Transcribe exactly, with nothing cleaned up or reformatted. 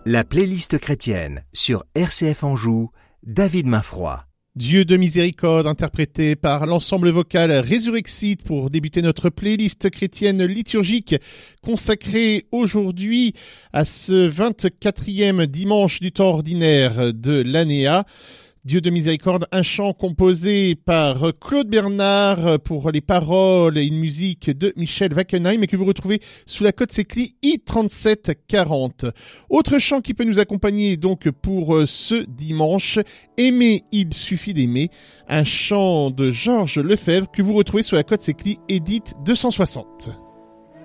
La playlist chrétienne sur R C F Anjou, David Mainfroy. Dieu de miséricorde, interprété par l'ensemble vocal Résurrexit pour débuter notre playlist chrétienne liturgique consacrée aujourd'hui à ce vingt-quatrième dimanche du temps ordinaire de l'année A. Dieu de miséricorde, un chant composé par Claude Bernard pour les paroles et une musique de Michel Wackenheim et que vous retrouvez sous la cote Secli I trente-sept quarante. Autre chant qui peut nous accompagner donc pour ce dimanche, Aimer, il suffit d'aimer, un chant de Georges Lefebvre que vous retrouvez sous la cote Secli Édite deux cent soixante.